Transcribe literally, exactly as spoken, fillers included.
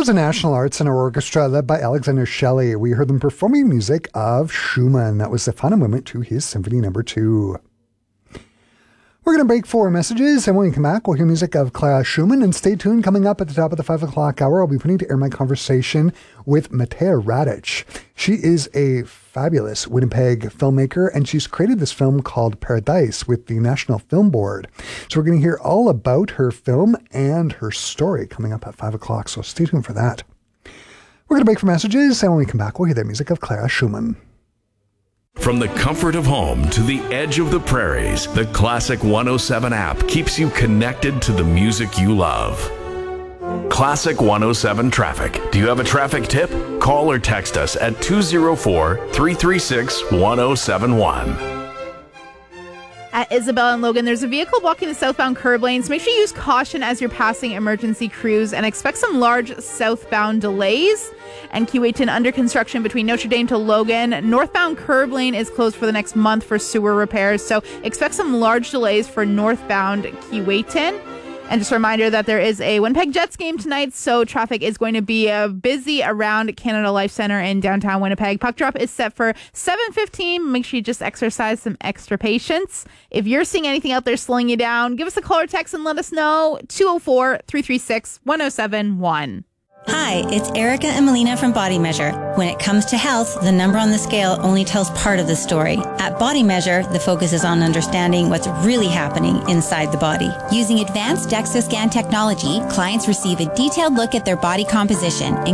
was the National Arts Centre Orchestra led by Alexander Shelley. We heard them performing music of Schumann. That was the final movement to his Symphony Number Two. We're going to break for messages, and when we come back, we'll hear music of Clara Schumann. And stay tuned, coming up at the top of the five o'clock hour, I'll be putting to air my conversation with Matea Radic. She is a fabulous Winnipeg filmmaker, and she's created this film called Paradise with the National Film Board. So we're going to hear all about her film and her story coming up at five o'clock, so stay tuned for that. We're going to break for messages, and when we come back, we'll hear the music of Clara Schumann. From the comfort of home to the edge of the prairies, the Classic one oh seven app keeps you connected to the music you love. Classic one oh seven Traffic. Do you have a traffic tip? Call or text us at two oh four, three three six, one oh seven one. At Isabel and Logan, there's a vehicle blocking the southbound curb lanes. Make sure you use caution as you're passing emergency crews and expect some large southbound delays. And Keewatin under construction between Notre Dame to Logan. Northbound curb lane is closed for the next month for sewer repairs, so expect some large delays for northbound Keewatin. And just a reminder that there is a Winnipeg Jets game tonight, so traffic is going to be uh, busy around Canada Life Centre in downtown Winnipeg. Puck drop is set for seven fifteen. Make sure you just exercise some extra patience. If you're seeing anything out there slowing you down, give us a call or text and let us know. two oh four, three three six, one oh seven one. Hi, it's Erica and Melina from Body Measure. When it comes to health, the number on the scale only tells part of the story. At Body Measure, the focus is on understanding what's really happening inside the body. Using advanced DEXA scan technology, clients receive a detailed look at their body composition,